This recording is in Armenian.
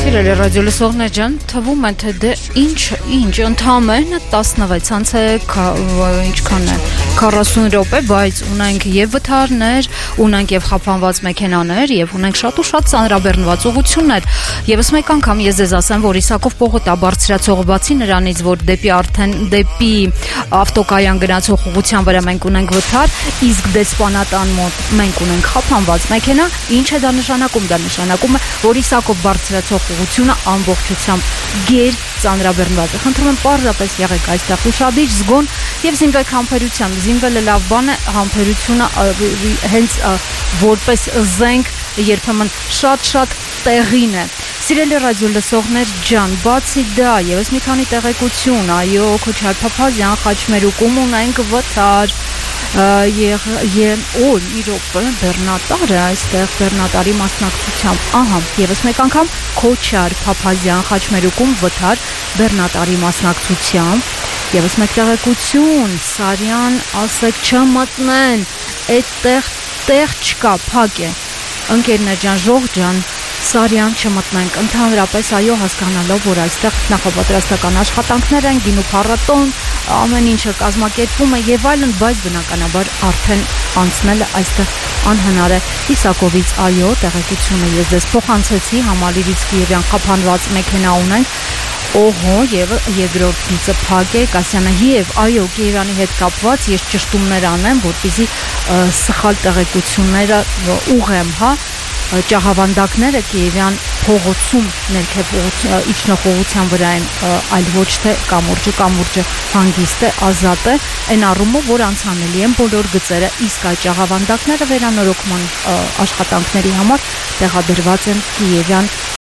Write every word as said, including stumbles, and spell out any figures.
Սիրելի ռադիոլսողներ ջան, թվում է թե դե ինչ, ինչ, ընդամենը տասնվեց է, ինչքան է, քառասուն րոպե, բայց ունենք եւ վթարներ, ունենք եւ խափանված մեքենաներ, եւ ունենք շատ ու շատ ծանրաբեռնված ուղղություններ։ Եվս մեկ անգամ ես ձեզ ասեմ, որ Իսակով Պողոտա բարձրացողը բացի նրանից, որ դեպի արդեն դեպի ավտոկայան գնացող ուղղության վրա մենք ունենք վթար, իսկ դեսպանատան մոտ մենք ունենք խափանված մեքենա, ինչ է դա նշանակում, դա նշանակում է, որ Իսակով բարձրացող ուղղությունը ամբողջությամբ գեր ծանրաբեռնված է։ Խնդրում եմ պարզապես եղեք այստեղ ուշադիր, զգոն եւ զինվեք համբերությամբ։ Զինվելը լավ բան է, համբերությունը հենց որպես զենք երբեմն շատ-շատ տեղին է։ Սիրելի ռադիոլսողներ ջան, բացի դա եւս մի քանի տեղեկություն, այո, Քոչար Փափազյան խաչմերուկում ունենք վթար եւ օ իրոք բեռնատարը այստեղ բեռնատարի մասնակցությամբ, ահա, եւս մեկ անգամ Քոչար Փափազյան խաչմերուկում վթար բեռնատարի մասնակցությամբ, եւս մեկ տեղեկություն, Սարյան ասեք չմտնեն, այդտեղ տեղ չկա, փակ է, ընկերներ ջան, ժող ջան, Սարյան չմտնենք, ընդհանրապես այո հասկանալով, որ այստեղ նախապատրաստական աշխատանքներ են, գինու փառատոն, ամեն ինչը կազմակերպվում է եւ այլն, բայց բնականաբար արդեն անցնելը այստեղ անհնար է։ Իսակովից այո, տեղեկությունը ես դες փոխանցեցի, Համալիրից Կիևյան խափանված մեքենա ունենք, օհո, եւ երկրորդ գիծը փակ է, Կասյանը եւ այո, Կիևյանի հետ կապված ես ճշտումներ անեմ, որպեսզի սխալ տեղեկությունները ուղղեմ, հա, ճահավանդակները Կիևյան փողոցում ներքև իջնող ուղղության վրա են, այլ ոչ թե կամուրջը, կամուրջը հանգիստ է, ազատ է, այն առումով, որ անցանելի են բոլոր գծերը, իսկ այդ ճահավանդակները վերանորոգման աշխատանքների համար տեղադրված են Կիևյան